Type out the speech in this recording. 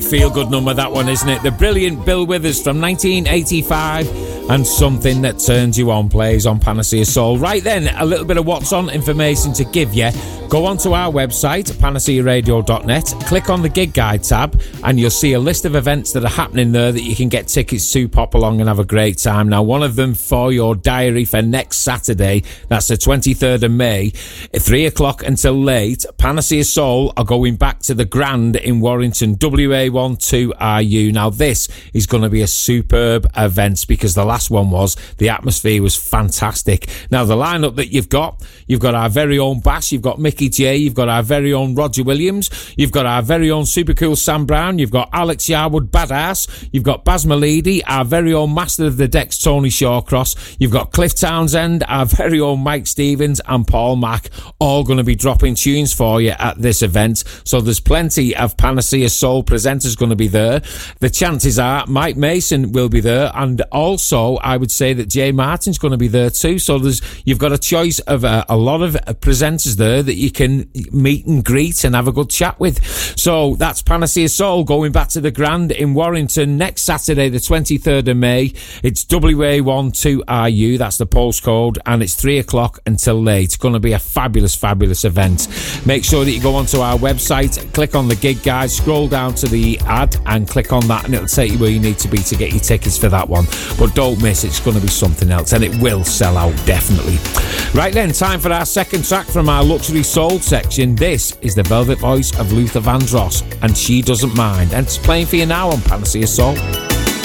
Feel-good number, that one, isn't it? The brilliant Bill Withers from 1985, and Something That Turns You On plays on Panacea Soul. Right then, a little bit of what's on information to give you. Go onto our website, panacearadio.net, click on the gig guide tab, and you'll see a list of events that are happening there that you can get tickets to, pop along and have a great time. Now, one of them for your diary for next Saturday, that's the 23rd of May, at 3 o'clock until late, Panacea Soul are going back to the Grand in Warrington, WA12RU. Now, this is going to be a superb event because the last one the atmosphere was fantastic. Now, the lineup that you've got our very own Bass, you've got Mickey J, you've got our very own Roger Williams, you've got our very own super cool Sam Brown, you've got Alex Yarwood Badass, you've got Baz Malidi, our very own Master of the Decks Tony Shawcross, you've got Cliff Townsend, our very own Mike Stevens, and Paul Mack, all going to be dropping tunes for you at this event. So there's plenty of Panacea Soul presenters going to be there. The chances are Mike Mason will be there, and also I would say that Jay Martin's going to be there too. So you've got a choice of a lot of presenters there that you can meet and greet and have a good chat with. So that's Panacea Soul going back to the Grand in Warrington next Saturday, the 23rd of May. It's WA12RU, that's the postcode, and it's 3 o'clock until late. It's going to be a fabulous, fabulous event. Make sure that you go onto our website, click on the gig guide, scroll down to the ad and click on that, and it'll take you where you need to be to get your tickets for that one. But don't miss, it's going to be something else, and it will sell out, definitely. Right then, time for our second track from our Luxury Soul section. This is the velvet voice of Luther Vandross, and She Doesn't Mind, and it's playing for you now on Panacea Soul.